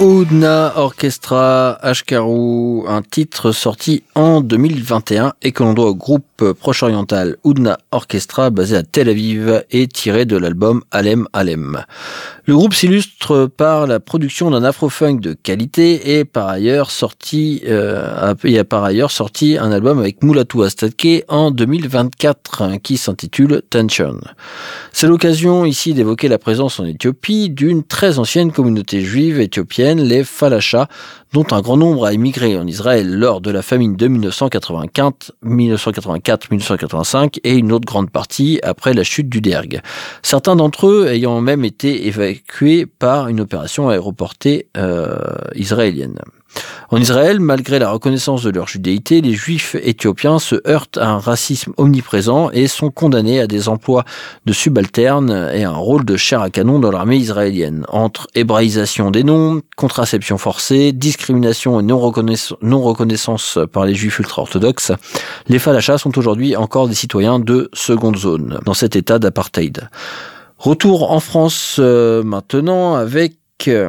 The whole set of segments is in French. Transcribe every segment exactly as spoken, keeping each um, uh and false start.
Oudna Orchestra Ashkaru, un titre sorti en deux mille vingt et un et que l'on doit au groupe proche-oriental Oudna Orchestra basé à Tel Aviv et tiré de l'album Alem Alem. Le groupe s'illustre par la production d'un afro-funk de qualité et par ailleurs sorti euh, et a par ailleurs sorti un album avec Mulatu Astatke en deux mille vingt-quatre qui s'intitule Tension. C'est l'occasion ici d'évoquer la présence en Éthiopie d'une très ancienne communauté juive éthiopienne, les Falachas, dont un grand nombre a émigré en Israël lors de la famine de dix-neuf cent quatre-vingt-quatre dix-neuf cent quatre-vingt-cinq et une autre grande partie après la chute du Derg. Certains d'entre eux ayant même été évacués par une opération aéroportée euh, israélienne. En Israël, malgré la reconnaissance de leur judéité, les juifs éthiopiens se heurtent à un racisme omniprésent et sont condamnés à des emplois de subalternes et à un rôle de chair à canon dans l'armée israélienne. Entre hébraïsation des noms, contraception forcée, discrimination et non-reconnaissance, non-reconnaissance par les juifs ultra-orthodoxes, les Falachas sont aujourd'hui encore des citoyens de seconde zone dans cet état d'apartheid. Retour en France euh, maintenant avec... Euh,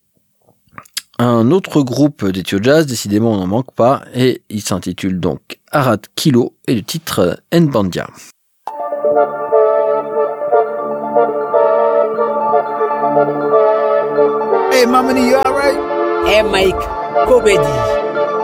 un autre groupe d'Ethio Jazz, décidément on n'en manque pas, et il s'intitule donc Arad Kilo et le titre Nbandia. Hey Mamani, you alright? Hey Mike, Kobedi.